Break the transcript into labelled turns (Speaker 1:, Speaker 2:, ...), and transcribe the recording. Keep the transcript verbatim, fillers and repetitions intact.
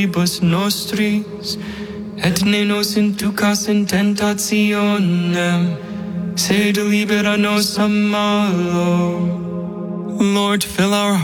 Speaker 1: nostris, et ne nos inducas in tentationem, sed libera nos a malo. Lord, fill our